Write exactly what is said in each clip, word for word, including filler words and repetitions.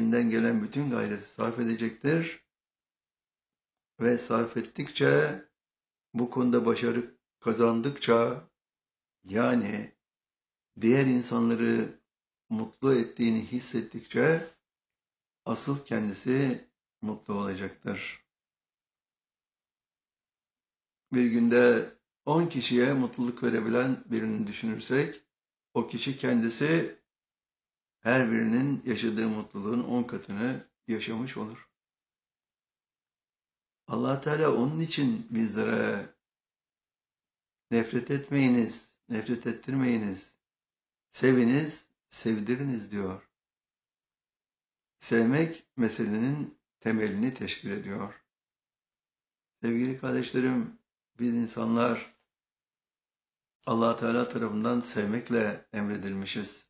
elinden gelen bütün gayreti sarf edecektir ve sarf ettikçe, bu konuda başarı kazandıkça, yani diğer insanları mutlu ettiğini hissettikçe asıl kendisi mutlu olacaktır. Bir günde on kişiye mutluluk verebilen birini düşünürsek, o kişi kendisi her birinin yaşadığı mutluluğun on katını yaşamış olur. Allah Teala onun için bizlere nefret etmeyiniz, nefret ettirmeyiniz, seviniz, sevdiriniz diyor. Sevmek meselenin temelini teşkil ediyor. Sevgili kardeşlerim, biz insanlar Allah Teala tarafından sevmekle emredilmişiz.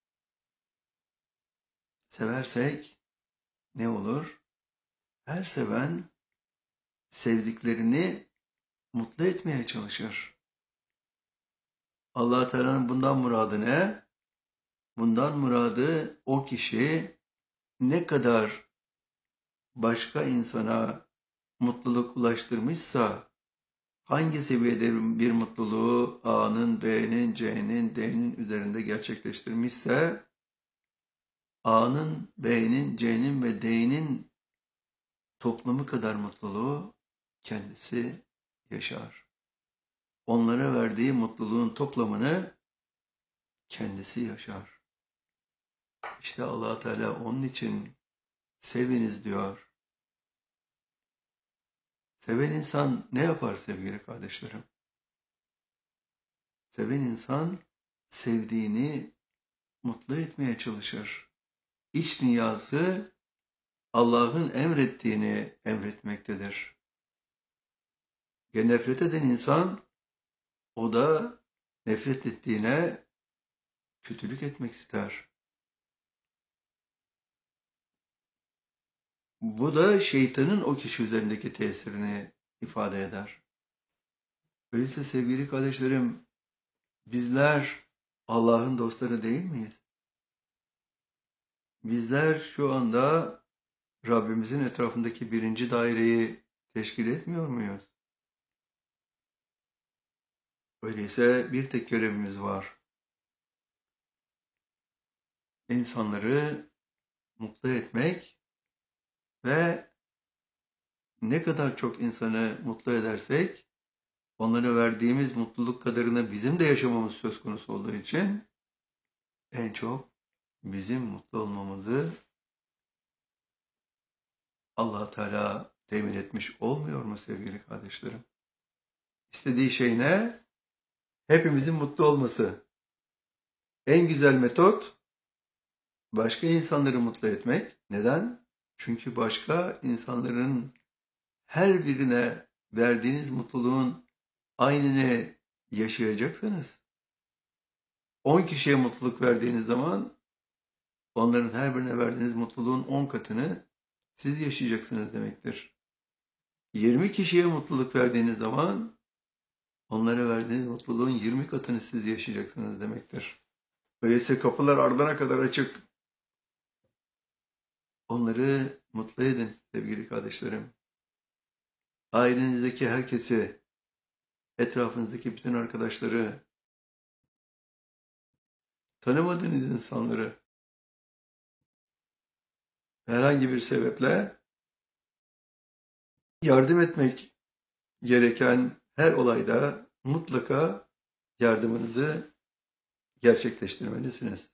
Seversek ne olur? Her seven sevdiklerini mutlu etmeye çalışır. Allah Teala'nın bundan muradı ne? Bundan muradı o kişi ne kadar başka insana mutluluk ulaştırmışsa, hangi seviyede bir mutluluğu A'nın, B'nin, C'nin, D'nin üzerinde gerçekleştirmişse, A'nın, B'nin, C'nin ve D'nin toplamı kadar mutluluğu kendisi yaşar. Onlara verdiği mutluluğun toplamını kendisi yaşar. İşte Allah Teala onun için seviniz diyor. Seven insan ne yapar sevgili kardeşlerim? Seven insan sevdiğini mutlu etmeye çalışır. İç dünyası Allah'ın emrettiğini emretmektedir. Ya nefret eden insan, o da nefret ettiğine kötülük etmek ister. Bu da şeytanın o kişi üzerindeki tesirini ifade eder. Öyleyse sevgili kardeşlerim, bizler Allah'ın dostları değil miyiz? Bizler şu anda Rabbimizin etrafındaki birinci daireyi teşkil etmiyor muyuz? Öyleyse bir tek görevimiz var. İnsanları mutlu etmek ve ne kadar çok insanı mutlu edersek, onlara verdiğimiz mutluluk kadarını bizim de yaşamamız söz konusu olduğu için en çok bizim mutlu olmamızı Allah Teala temin etmiş olmuyor mu sevgili kardeşlerim? İstediği şey ne? Hepimizin mutlu olması. En güzel metot başka insanları mutlu etmek. Neden? Çünkü başka insanların her birine verdiğiniz mutluluğun aynını yaşayacaksınız. on kişiye mutluluk verdiğiniz zaman onların her birine verdiğiniz mutluluğun on katını siz yaşayacaksınız demektir. yirmi kişiye mutluluk verdiğiniz zaman onlara verdiğiniz mutluluğun yirmi katını siz yaşayacaksınız demektir. Öyleyse kapılar ardına kadar açık. Onları mutlu edin sevgili kardeşlerim. Ailenizdeki herkesi, etrafınızdaki bütün arkadaşları, tanımadığınız insanları herhangi bir sebeple yardım etmek gereken her olayda mutlaka yardımınızı gerçekleştirmelisiniz.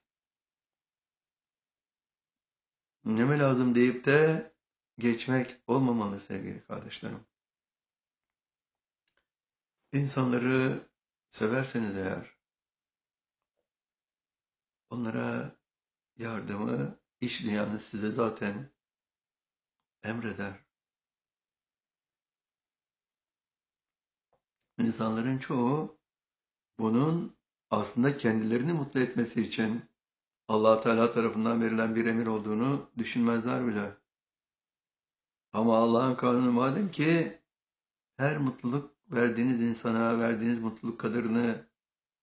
Neme lazım deyip de geçmek olmamalı sevgili kardeşlerim. İnsanları severseniz eğer, onlara yardımı iç dünyanız size zaten emreder. İnsanların çoğu bunun aslında kendilerini mutlu etmesi için Allah Teala tarafından verilen bir emir olduğunu düşünmezler bile. Ama Allah'ın kanunu madem ki her mutluluk verdiğiniz insana verdiğiniz mutluluk kadarını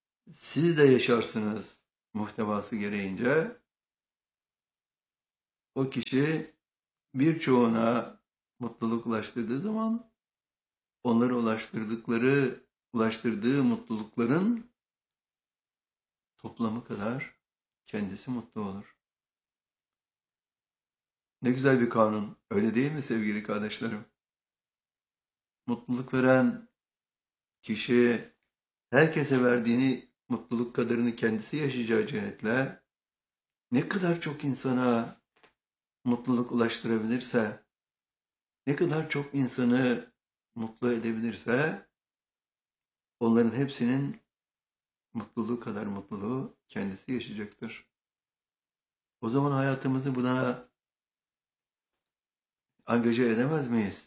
siz de yaşarsınız muhtevası gereğince, o kişi birçoğuna mutluluk ulaştırdığı zaman onları ulaştırdıkları, ulaştırdığı mutlulukların toplamı kadar kendisi mutlu olur. Ne güzel bir kanun, öyle değil mi sevgili kardeşlerim? Mutluluk veren kişi herkese verdiğini mutluluk kadarını kendisi yaşayacağı cihetle ne kadar çok insana mutluluk ulaştırabilirse, ne kadar çok insanı mutlu edebilirse onların hepsinin mutluluğu kadar mutluluğu kendisi yaşayacaktır. O zaman hayatımızı buna angaje edemez miyiz?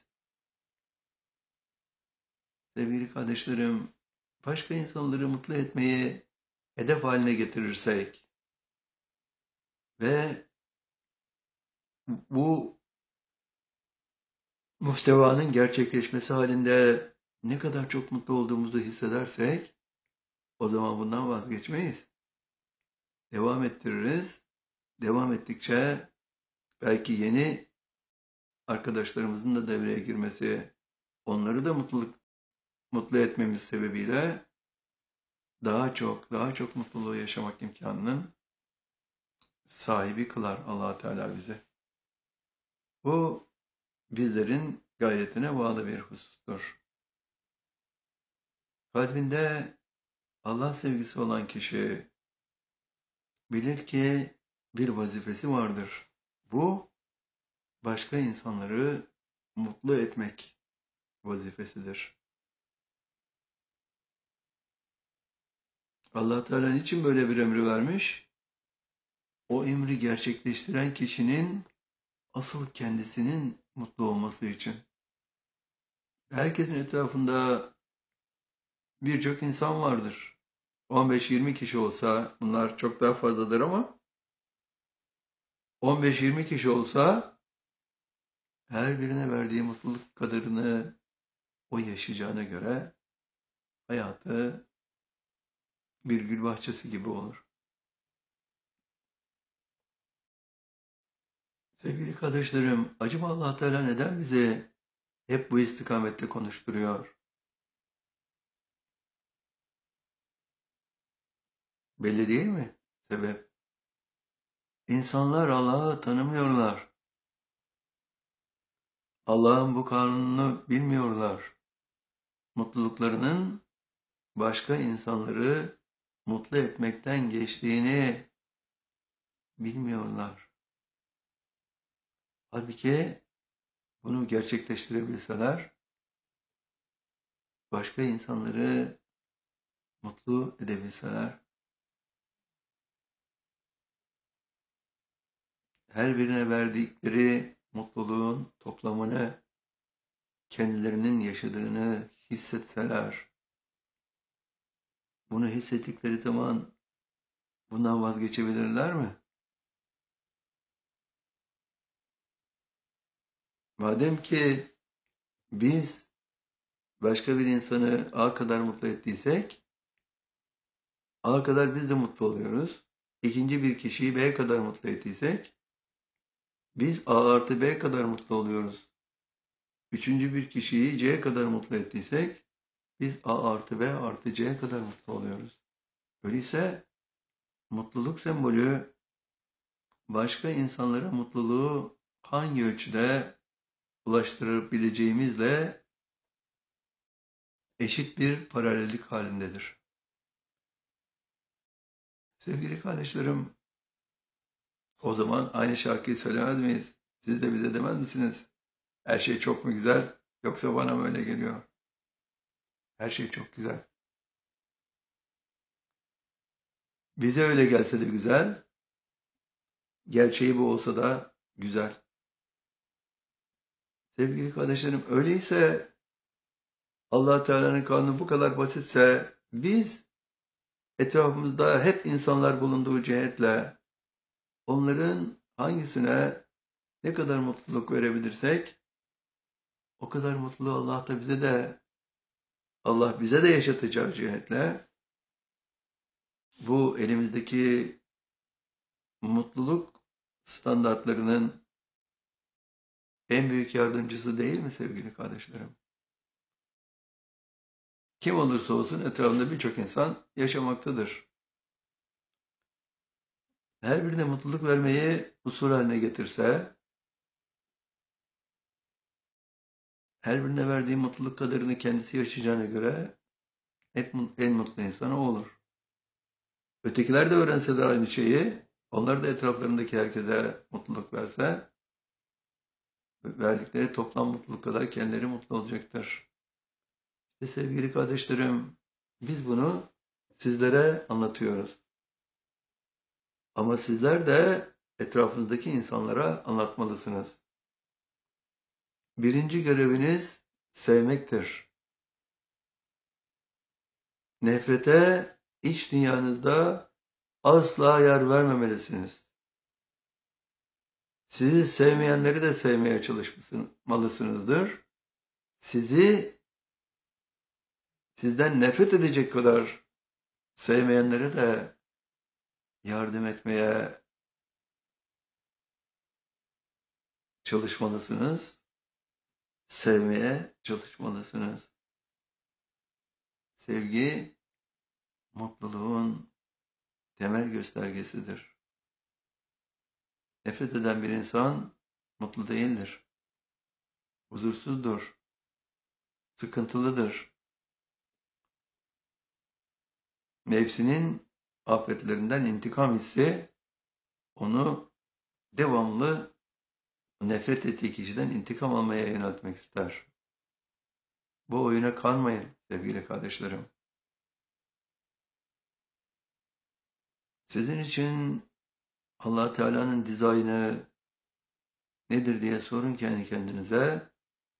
Sevgili kardeşlerim, başka insanları mutlu etmeyi hedef haline getirirsek ve bu muhtevanın gerçekleşmesi halinde ne kadar çok mutlu olduğumuzu hissedersek o zaman bundan vazgeçmeyiz. Devam ettiririz. Devam ettikçe belki yeni arkadaşlarımızın da devreye girmesi, onları da mutluluk mutlu etmemiz sebebiyle daha çok, daha çok mutluluğu yaşamak imkanının sahibi kılar Allah Teala bize. Bu bizlerin gayretine bağlı bir husustur. Kalbinde Allah sevgisi olan kişi bilir ki bir vazifesi vardır. Bu başka insanları mutlu etmek vazifesidir. Allah Teala niçin böyle bir emri vermiş? O emri gerçekleştiren kişinin asıl kendisinin mutlu olması için. Herkesin etrafında birçok insan vardır. on beş yirmi kişi olsa, bunlar çok daha fazladır ama on beş yirmi kişi olsa her birine verdiği mutluluk kadarını o yaşayacağına göre hayatı bir gül bahçesi gibi olur. Sevgili kardeşlerim, acaba Allah Teala neden bizi hep bu istikamette konuşturuyor? Belli değil mi sebep? İnsanlar Allah'ı tanımıyorlar. Allah'ın bu kanununu bilmiyorlar. Mutluluklarının başka insanları mutlu etmekten geçtiğini bilmiyorlar. Halbuki bunu gerçekleştirebilseler başka insanları mutlu edebilseler her birine verdikleri mutluluğun toplamını kendilerinin yaşadığını hissetseler, bunu hissettikleri zaman bundan vazgeçebilirler mi? Madem ki biz başka bir insanı A kadar mutlu ettiysek, A kadar biz de mutlu oluyoruz. İkinci bir kişiyi B kadar mutlu ettiysek, biz A artı B kadar mutlu oluyoruz. Üçüncü bir kişiyi C kadar mutlu ettiysek, biz A artı B artı C kadar mutlu oluyoruz. Öyleyse mutluluk sembolü başka insanlara mutluluğu hangi ölçüde ulaştırabileceğimizle eşit bir paralellik halindedir. Sevgili kardeşlerim, o zaman aynı şarkıyı söylemez miyiz? Siz de bize demez misiniz? Her şey çok mu güzel, yoksa bana mı öyle geliyor? Her şey çok güzel. Bize öyle gelse de güzel, gerçeği bu olsa da güzel. Sevgili kardeşlerim, öyleyse Allah Teala'nın kanunu bu kadar basitse biz etrafımızda hep insanlar bulunduğu cihetle onların hangisine ne kadar mutluluk verebilirsek o kadar mutluluğu Allah da bize de Allah bize de yaşatacağı cihetle bu elimizdeki mutluluk standartlarının en büyük yardımcısı değil mi sevgili kardeşlerim? Kim olursa olsun etrafında birçok insan yaşamaktadır. Her birine mutluluk vermeyi usul haline getirse, her birine verdiği mutluluk kadarını kendisi yaşayacağına göre en mutlu insan o olur. Ötekiler de öğrenseler aynı şeyi, onlar da etraflarındaki herkese mutluluk verse, verdikleri toplam mutluluk kadar kendileri mutlu olacaktır. İşte sevgili kardeşlerim, biz bunu sizlere anlatıyoruz. Ama sizler de etrafınızdaki insanlara anlatmalısınız. Birinci göreviniz sevmektir. Nefrete iç dünyanızda asla yer vermemelisiniz. Sizi sevmeyenleri de sevmeye çalışmalısınızdır. Sizi sizden nefret edecek kadar sevmeyenlere de yardım etmeye çalışmalısınız. Sevmeye çalışmalısınız. Sevgi, mutluluğun temel göstergesidir. Nefret eden bir insan mutlu değildir. Huzursuzdur. Sıkıntılıdır. Nefsinin afetlerinden intikam hissi onu devamlı nefret ettiği kişiden intikam almaya yöneltmek ister. Bu oyuna kanmayın sevgili kardeşlerim. Sizin için Allah Teala'nın dizaynı nedir diye sorun kendi kendinize.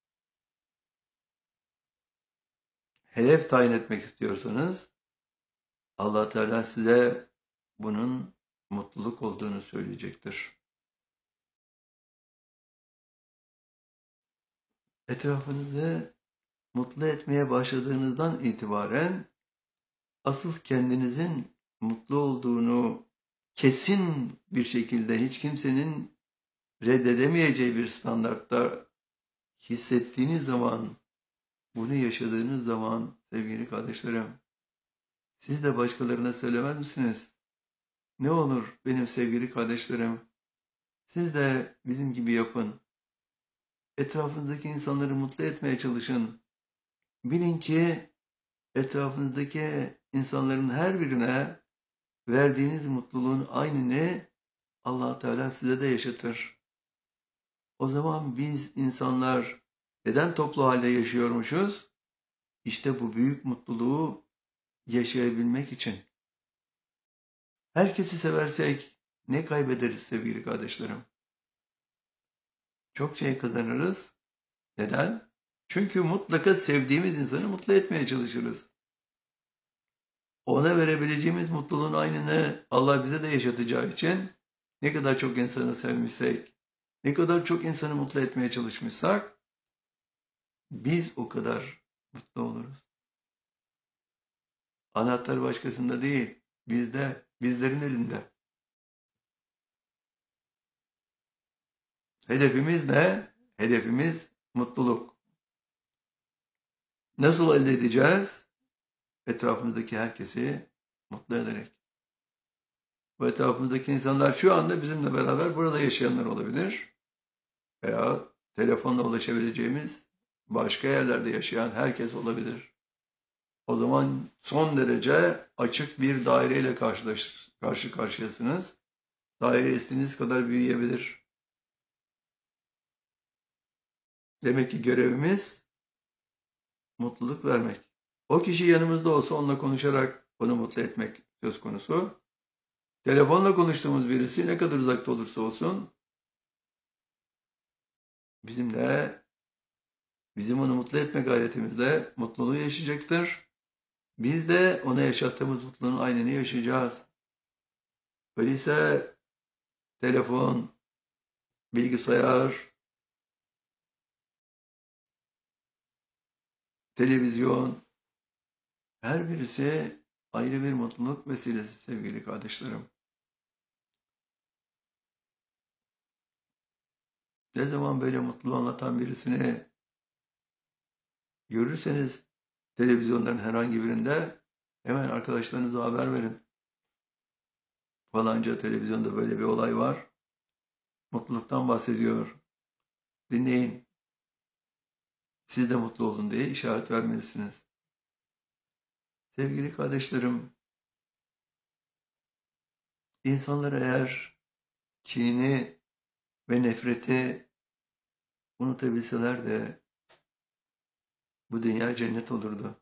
Hedef tayin etmek istiyorsanız Allah Teala size bunun mutluluk olduğunu söyleyecektir. Etrafınızı mutlu etmeye başladığınızdan itibaren asıl kendinizin mutlu olduğunu kesin bir şekilde hiç kimsenin reddedemeyeceği bir standartta hissettiğiniz zaman, bunu yaşadığınız zaman sevgili kardeşlerim, siz de başkalarına söylemez misiniz? Ne olur benim sevgili kardeşlerim, siz de bizim gibi yapın. Etrafınızdaki insanları mutlu etmeye çalışın. Bilin ki etrafınızdaki insanların her birine verdiğiniz mutluluğun aynını Allah Teala size de yaşatır. O zaman biz insanlar neden toplu halde yaşıyormuşuz? İşte bu büyük mutluluğu yaşayabilmek için. Herkesi seversek ne kaybederiz sevgili kardeşlerim? Çok şey kazanırız. Neden? Çünkü mutlaka sevdiğimiz insanı mutlu etmeye çalışırız. Ona verebileceğimiz mutluluğun aynını Allah bize de yaşatacağı için ne kadar çok insanı sevmişsek, ne kadar çok insanı mutlu etmeye çalışmışsak biz o kadar mutlu oluruz. Anahtar başkasında değil, bizde, bizlerin elinde. Hedefimiz ne? Hedefimiz mutluluk. Nasıl elde edeceğiz? Etrafımızdaki herkesi mutlu ederek. Bu etrafımızdaki insanlar şu anda bizimle beraber burada yaşayanlar olabilir. Veya telefonla ulaşabileceğimiz başka yerlerde yaşayan herkes olabilir. O zaman son derece açık bir daireyle karşılaş, karşı karşıyasınız. Daire istediğiniz kadar büyüyebilir. Demek ki görevimiz mutluluk vermek. O kişi yanımızda olsa onunla konuşarak onu mutlu etmek söz konusu. Telefonla konuştuğumuz birisi ne kadar uzakta olursa olsun bizimle, bizim onu mutlu etme gayretimizle mutluluğu yaşayacaktır. Biz de ona yaşattığımız mutluluğun aynını yaşayacağız. Öyleyse telefon, bilgisayar, televizyon, her birisi ayrı bir mutluluk vesilesi sevgili kardeşlerim. Ne zaman böyle mutluluğu anlatan birisini görürseniz televizyonların herhangi birinde hemen arkadaşlarınıza haber verin. Falanca televizyonda böyle bir olay var. Mutluluktan bahsediyor. Dinleyin. Siz de mutlu olun diye işaret vermelisiniz. Sevgili kardeşlerim, insanlar eğer kini ve nefreti unutabilseler de bu dünya cennet olurdu.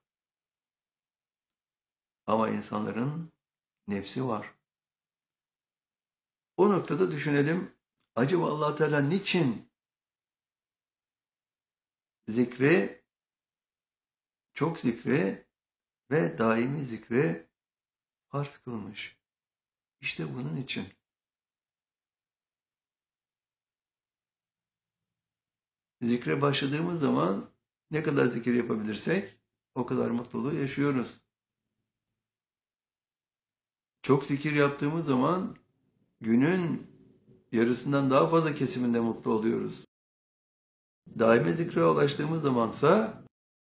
Ama insanların nefsi var. O noktada düşünelim, acaba Allah Teala niçin zikri, çok zikri ve daimi zikri farz kılmış? İşte bunun için. Zikre başladığımız zaman ne kadar zikir yapabilirsek o kadar mutluluğu yaşıyoruz. Çok zikir yaptığımız zaman günün yarısından daha fazla kesiminde mutlu oluyoruz. Daimi zikre ulaştığımız zamansa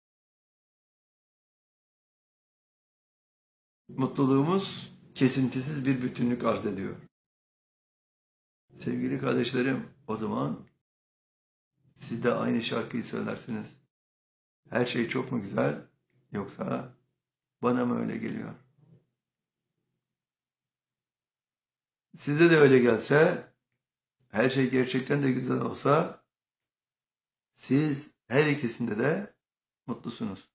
mutluluğumuz kesintisiz bir bütünlük arz ediyor. Sevgili kardeşlerim, o zaman siz de aynı şarkıyı söylersiniz. Her şey çok mu güzel, yoksa bana mı öyle geliyor? Size de öyle gelse, her şey gerçekten de güzel olsa, siz her ikisinde de mutlusunuz.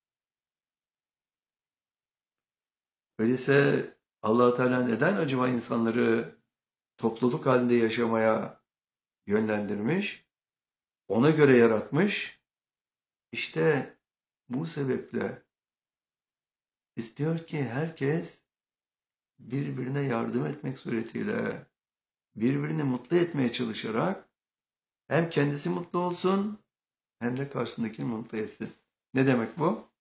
Öyleyse Allah Teala neden acaba insanları topluluk halinde yaşamaya yönlendirmiş, ona göre yaratmış? İşte bu sebeple istiyor ki herkes birbirine yardım etmek suretiyle, birbirini mutlu etmeye çalışarak hem kendisi mutlu olsun hem de karşısındakini mutlu etsin. Ne demek bu?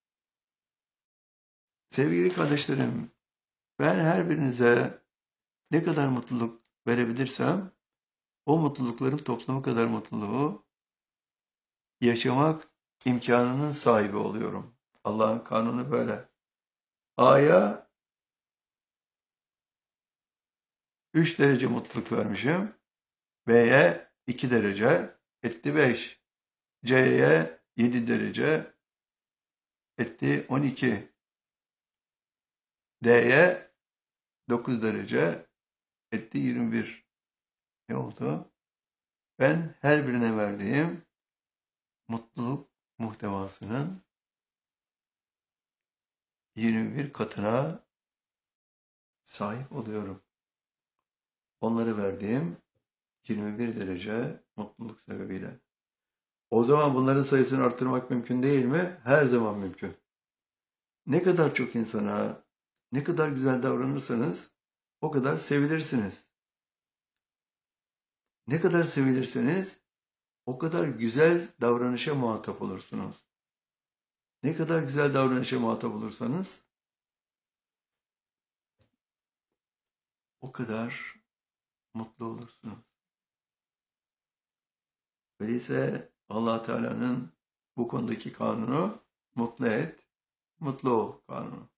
Sevgili kardeşlerim, ben her birinize ne kadar mutluluk verebilirsem o mutlulukların toplamı kadar mutluluğu yaşamak imkanının sahibi oluyorum. Allah'ın kanunu böyle. A'ya üç derece mutluluk vermişim. B'ye iki derece etti beş. C'ye yedi derece etti on iki. D'ye dokuz derece etti yirmi bir. Ne oldu? Ben her birine verdiğim mutluluk muhtevasının yirmi bir katına sahip oluyorum. Onlara verdiğim yirmi bir derece mutluluk sebebiyle. O zaman bunların sayısını arttırmak mümkün değil mi? Her zaman mümkün. Ne kadar çok insana, ne kadar güzel davranırsanız o kadar sevilirsiniz. Ne kadar sevilirseniz o kadar güzel davranışa muhatap olursunuz. Ne kadar güzel davranışa muhatap olursanız o kadar mutlu olursunuz. Öyleyse Allah Teala'nın bu konudaki kanunu mutlu et, mutlu ol kanunu.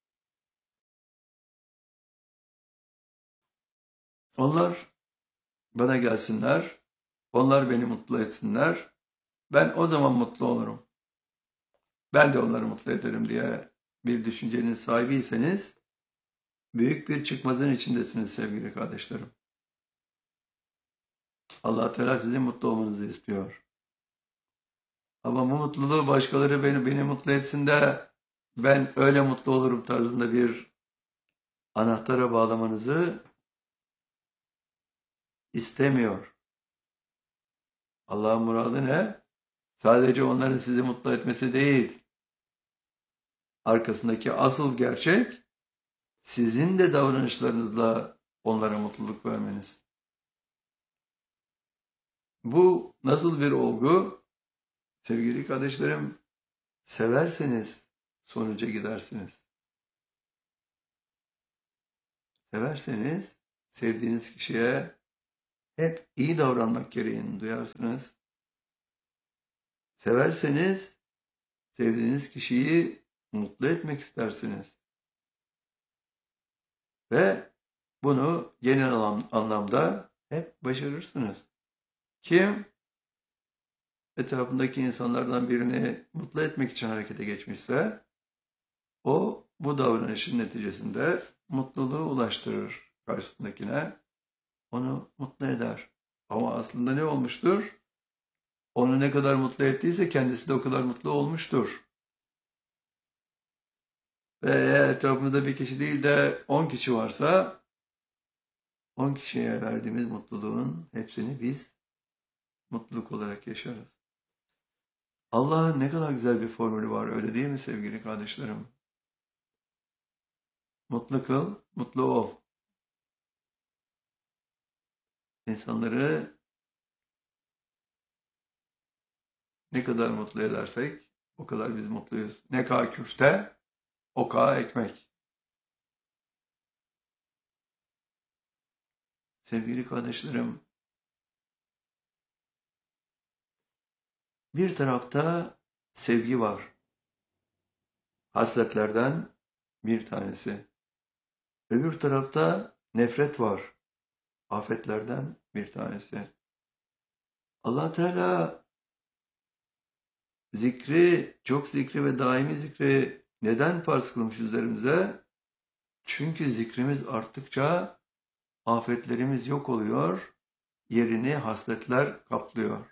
Onlar bana gelsinler, onlar beni mutlu etsinler, ben o zaman mutlu olurum. Ben de onları mutlu ederim diye bir düşüncenin sahibiyseniz, büyük bir çıkmazın içindesiniz sevgili kardeşlerim. Allah Teala sizin mutlu olmanızı istiyor. Ama bu mutluluğu başkaları beni, beni mutlu etsin de ben öyle mutlu olurum tarzında bir anahtara bağlamanızı istemiyor. Allah'ın muradı ne? Sadece onların sizi mutlu etmesi değil. Arkasındaki asıl gerçek sizin de davranışlarınızla onlara mutluluk vermeniz. Bu nasıl bir olgu? Sevgili kardeşlerim, severseniz sonuca gidersiniz. Severseniz sevdiğiniz kişiye hep iyi davranmak gereğini duyarsınız. Severseniz sevdiğiniz kişiyi mutlu etmek istersiniz. Ve bunu genel anlamda hep başarırsınız. Kim etrafındaki insanlardan birini mutlu etmek için harekete geçmişse o bu davranışın neticesinde mutluluğu ulaştırır karşısındakine. Onu mutlu eder. Ama aslında ne olmuştur? Onu ne kadar mutlu ettiyse kendisi de o kadar mutlu olmuştur. Ve eğer etrafımızda bir kişi değil de on kişi varsa on kişiye verdiğimiz mutluluğun hepsini biz mutluluk olarak yaşarız. Allah'ın ne kadar güzel bir formülü var, öyle değil mi sevgili kardeşlerim? Mutlu kıl, mutlu ol. İnsanları ne kadar mutlu edersek o kadar biz mutluyuz. Ne kadar küfte, o kadar ekmek. Sevgili kardeşlerim, bir tarafta sevgi var. Hasletlerden bir tanesi. Öbür tarafta nefret var. Afetlerden bir tanesi. Allah Teala zikri, çok zikri ve daimi zikri neden farz kılmış üzerimize? Çünkü zikrimiz arttıkça afetlerimiz yok oluyor, yerini hasletler kaplıyor.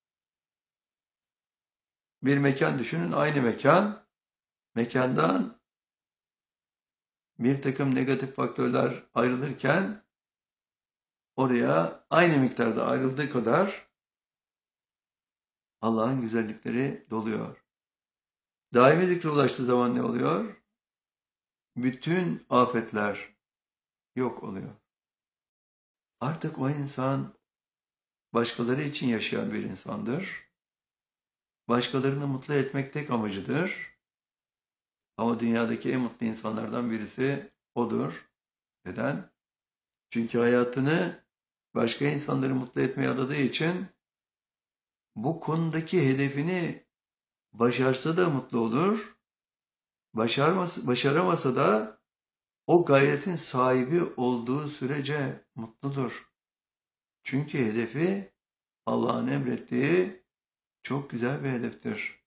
Bir mekan düşünün, aynı mekan, mekandan bir takım negatif faktörler ayrılırken oraya aynı miktarda ayrıldığı kadar Allah'ın güzellikleri doluyor. Daimi zikre ulaştığı zaman ne oluyor? Bütün afetler yok oluyor. Artık o insan başkaları için yaşayan bir insandır. Başkalarını mutlu etmek tek amacıdır. Ama dünyadaki en mutlu insanlardan birisi odur. Neden? Çünkü hayatını başka insanları mutlu etmeye adadığı için bu konudaki hedefini başarsa da mutlu olur. Başarmasa, başaramasa da o gayretin sahibi olduğu sürece mutludur. Çünkü hedefi Allah'ın emrettiği çok güzel bir hedeftir.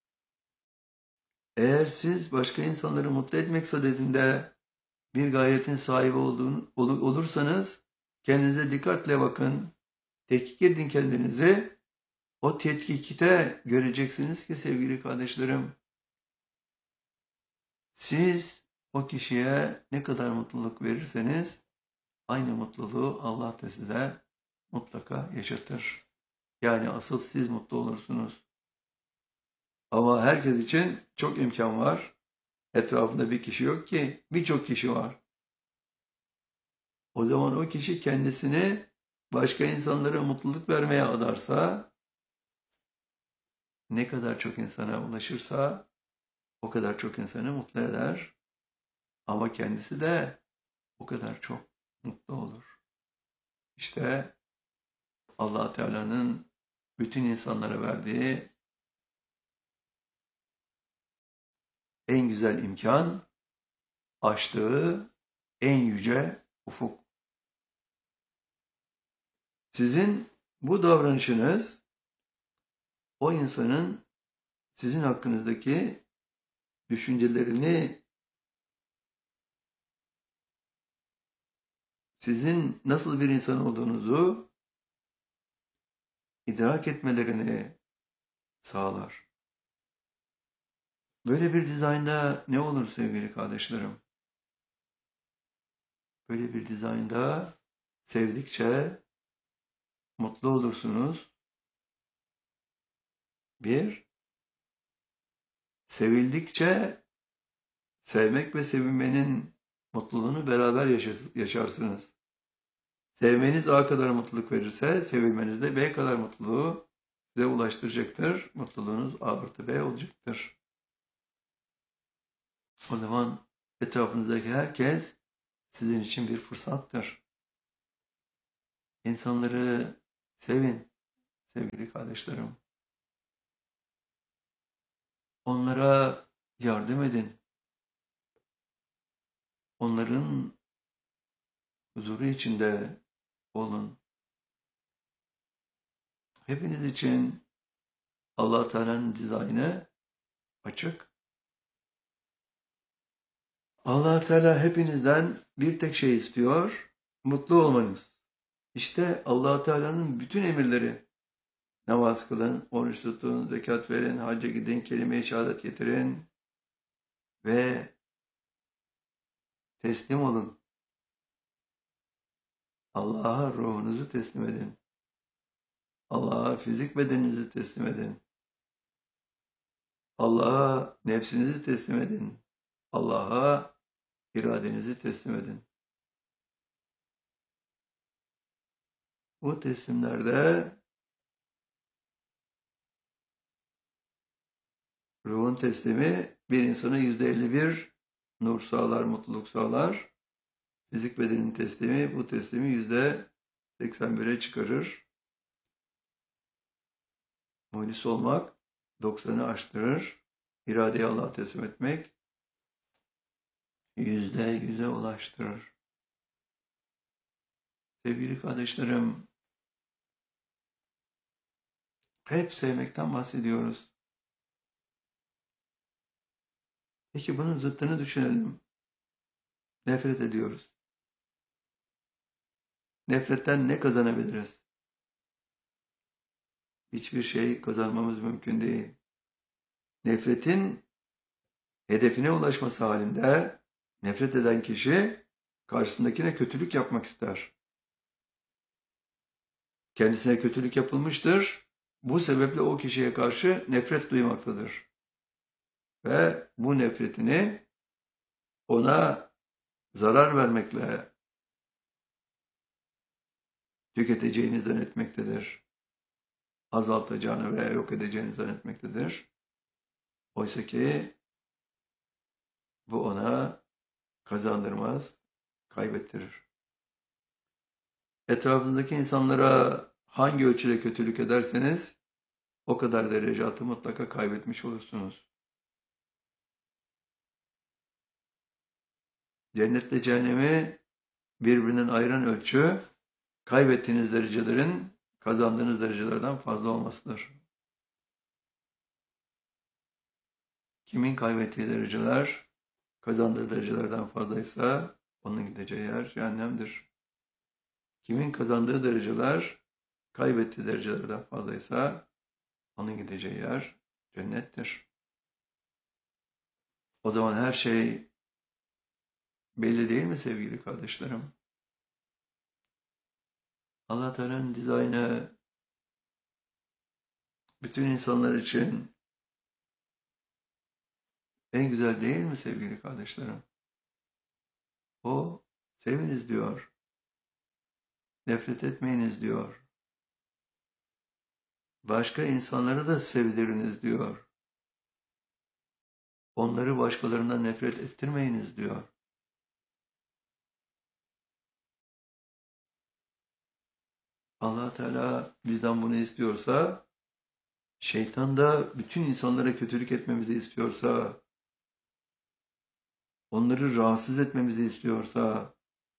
Eğer siz başka insanları mutlu etmek sadedinde bir gayretin sahibi olduğunu, ol, olursanız kendinize dikkatle bakın, tetkik edin kendinizi. O tetkikte göreceksiniz ki sevgili kardeşlerim, siz o kişiye ne kadar mutluluk verirseniz aynı mutluluğu Allah da size mutlaka yaşatır. Yani asıl siz mutlu olursunuz. Ama herkes için çok imkan var. Etrafında bir kişi yok ki, birçok kişi var. O zaman o kişi kendisini başka insanlara mutluluk vermeye adarsa, ne kadar çok insana ulaşırsa o kadar çok insanı mutlu eder. Ama kendisi de o kadar çok mutlu olur. İşte Allah Teala'nın bütün insanlara verdiği en güzel imkan, açtığı en yüce ufuk. Sizin bu davranışınız o insanın sizin hakkınızdaki düşüncelerini, sizin nasıl bir insan olduğunuzu idrak etmelerini sağlar. Böyle bir dizaynda ne olur sevgili kardeşlerim? Böyle bir dizaynda sevdikçe mutlu olursunuz. Bir, sevildikçe sevmek ve sevilmenin mutluluğunu beraber yaşarsınız. Sevmeniz A kadar mutluluk verirse, sevilmeniz de B kadar mutluluğu size ulaştıracaktır. Mutluluğunuz A artı B olacaktır. O zaman etrafınızdaki herkes sizin için bir fırsattır. İnsanları sevin sevgili kardeşlerim. Onlara yardım edin. Onların huzuru içinde olun. Hepiniz için Allah Teala'nın dizaynı açık. Allah Teala hepinizden bir tek şey istiyor, mutlu olmanız. İşte Allah Teala'nın bütün emirleri: namaz kılın, oruç tutun, zekat verin, hacca gidin, kelime-i şehadet getirin ve teslim olun. Allah'a ruhunuzu teslim edin. Allah'a fizik bedeninizi teslim edin. Allah'a nefsinizi teslim edin. Allah'a iradenizi teslim edin. Bu teslimlerde ruhun teslimi bir insana yüzde elli bir nur sağlar, mutluluk sağlar. Fizik bedenin teslimi bu teslimi yüzde seksen bire çıkarır. Muhlis olmak doksanı aştırır. İradeyi Allah'a teslim etmek yüzde yüze ulaştırır. Sevgili kardeşlerim, hep sevmekten bahsediyoruz. Peki bunun zıttını düşünelim. Nefret ediyoruz. Nefretten ne kazanabiliriz? Hiçbir şey kazanmamız mümkün değil. Nefretin hedefine ulaşması halinde nefret eden kişi karşısındakine kötülük yapmak ister. Kendisine kötülük yapılmıştır. Bu sebeple o kişiye karşı nefret duymaktadır. Ve bu nefretini ona zarar vermekle tüketeceğini zannetmektedir. Azaltacağını veya yok edeceğini zannetmektedir. Oysa ki bu ona kazandırmaz, kaybettirir. Etrafınızdaki insanlara hangi ölçüde kötülük ederseniz o kadar derecatı mutlaka kaybetmiş olursunuz. Cennetle cehennemi birbirinden ayıran ölçü kaybettiğiniz derecelerin kazandığınız derecelerden fazla olmasıdır. Kimin kaybettiği dereceler kazandığı derecelerden fazlaysa onun gideceği yer cehennemdir. Kimin kazandığı dereceler kaybettiği derecelerden fazlaysa onun gideceği yer cennettir. O zaman her şey belli değil mi sevgili kardeşlerim? Allah Teala'nın dizaynı bütün insanlar için en güzel değil mi sevgili kardeşlerim? O seviniz diyor. Nefret etmeyiniz diyor. Başka insanları da sevdiriniz diyor. Onları başkalarından nefret ettirmeyiniz diyor. Allah Teala bizden bunu istiyorsa, şeytan da bütün insanlara kötülük etmemizi istiyorsa, onları rahatsız etmemizi istiyorsa,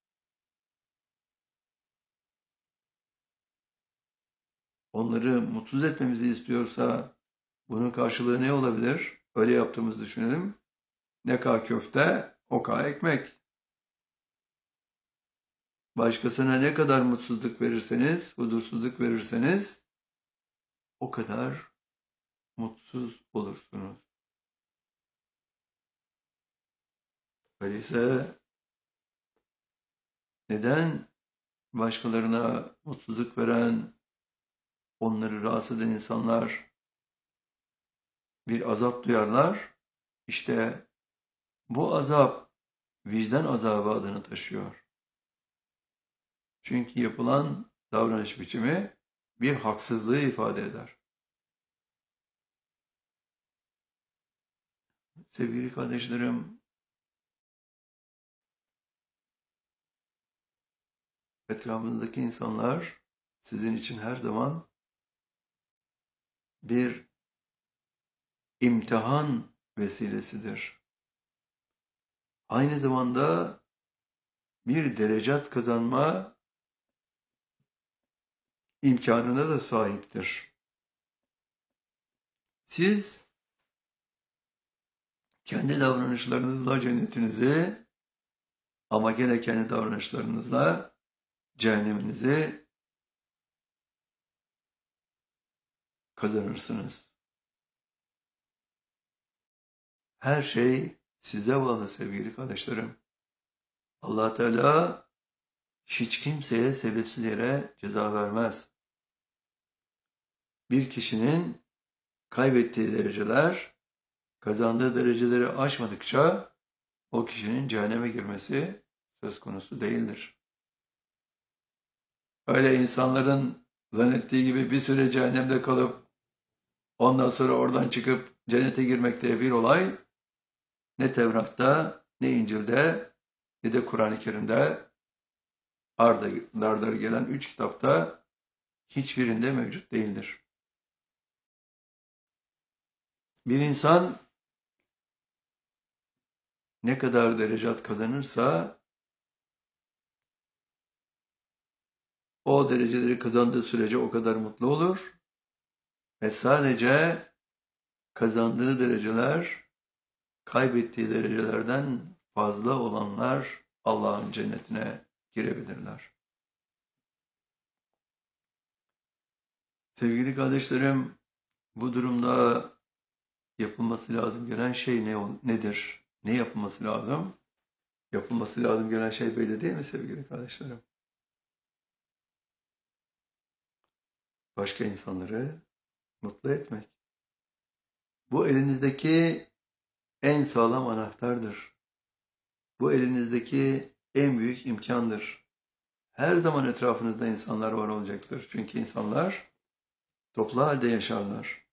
onları mutsuz etmemizi istiyorsa, bunun karşılığı ne olabilir? Öyle yaptığımızı düşünelim. Ne kadar köfte, o kadar ekmek. Başkasına ne kadar mutsuzluk verirseniz, huzursuzluk verirseniz, o kadar mutsuz olursunuz. Öyleyse neden başkalarına mutsuzluk veren, onları rahatsız eden insanlar bir azap duyarlar? İşte bu azap vicdan azabı adını taşıyor. Çünkü yapılan davranış biçimi bir haksızlığı ifade eder. Sevgili kardeşlerim, etrafınızdaki insanlar sizin için her zaman bir imtihan vesilesidir. Aynı zamanda bir derecat kazanma imkanına da sahiptir. Siz kendi davranışlarınızla cennetinizi, ama gene kendi davranışlarınızla cehenneminizi kazanırsınız. Her şey size bağlı sevgili kardeşlerim. Allah Teala hiç kimseye sebepsiz yere ceza vermez. Bir kişinin kaybettiği dereceler, kazandığı dereceleri aşmadıkça o kişinin cehenneme girmesi söz konusu değildir. Öyle insanların zannettiği gibi bir süre cehennemde kalıp ondan sonra oradan çıkıp cennete girmek diye bir olay ne Tevrat'ta, ne İncil'de, ne de Kur'an-ı Kerim'de ardarda gelen üç kitapta hiçbirinde mevcut değildir. Bir insan ne kadar derecat kazanırsa o dereceleri kazandığı sürece o kadar mutlu olur ve sadece kazandığı dereceler kaybettiği derecelerden fazla olanlar Allah'ın cennetine girebilirler. Sevgili kardeşlerim, bu durumda yapılması lazım gelen şey ne, nedir? Ne yapılması lazım? Yapılması lazım gelen şey belli değil mi sevgili kardeşlerim? Başka insanları mutlu etmek. Bu elinizdeki en sağlam anahtardır. Bu elinizdeki en büyük imkandır. Her zaman etrafınızda insanlar var olacaktır. Çünkü insanlar toplu halde yaşarlar.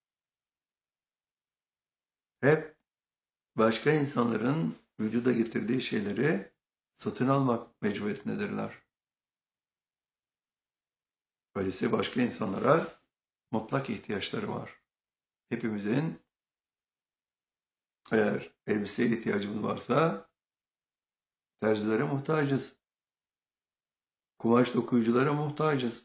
Hep başka insanların vücuda getirdiği şeyleri satın almak mecburiyetindedirler. Öyleyse başka insanlara mutlak ihtiyaçları var. Hepimizin eğer elbiseye ihtiyacımız varsa terzilere muhtacız. Kumaş dokuyuculara muhtacız.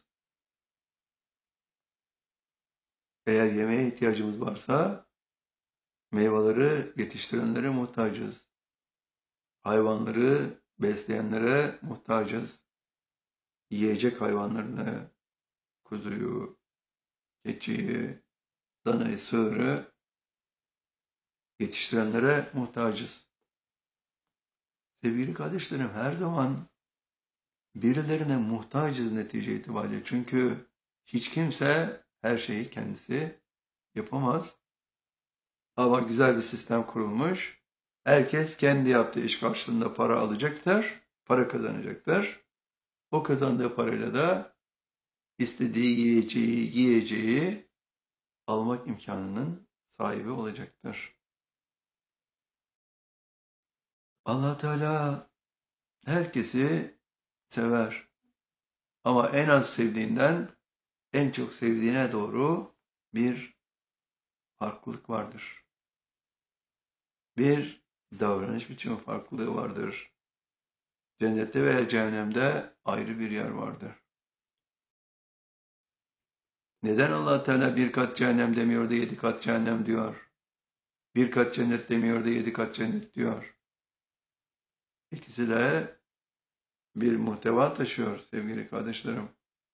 Eğer yemeğe ihtiyacımız varsa meyveleri yetiştirenlere muhtacız. Hayvanları besleyenlere muhtacız. Yiyecek hayvanlarını, kuzuyu, keçiyi, danayı, sığırı yetiştirenlere muhtacız. Sevgili kardeşlerim, her zaman birilerine muhtacız netice itibariyle. Çünkü hiç kimse her şeyi kendisi yapamaz. Ama güzel bir sistem kurulmuş. Herkes kendi yaptığı iş karşılığında para alacaktır, para kazanacaktır. O kazandığı parayla da istediği yiyeceği, yiyeceği almak imkanının sahibi olacaktır. Allah Teala herkesi sever. Ama en az sevdiğinden en çok sevdiğine doğru bir farklılık vardır. Bir davranış biçimi farklılığı vardır. Cennette veya cehennemde ayrı bir yer vardır. Neden Allah Teala bir kat cehennem demiyor da yedi kat cehennem diyor? Bir kat cennet demiyor da yedi kat cennet diyor. İkisi de bir muhteva taşıyor sevgili kardeşlerim.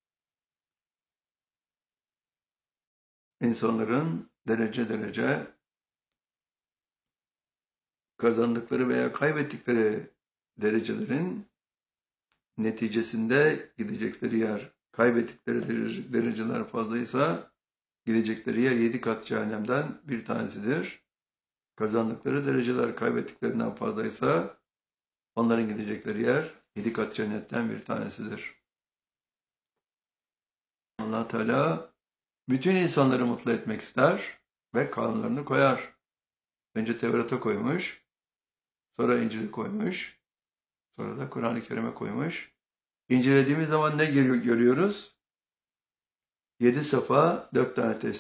İnsanların derece derece kazandıkları veya kaybettikleri derecelerin neticesinde gidecekleri yer, kaybettikleri dereceler fazlaysa gidecekleri yer yedi kat cehennemden bir tanesidir. Kazandıkları dereceler kaybettiklerinden fazlaysa onların gidecekleri yer yedi kat cennetten bir tanesidir. Allah Teala bütün insanları mutlu etmek ister ve kanunlarını koyar. Önce Tevrat'a koymuş, sonra İncil'e koymuş, sonra da Kur'an-ı Kerim'e koymuş. İncelediğimiz zaman ne görüyoruz? Yedi safa, dört tane tesbih.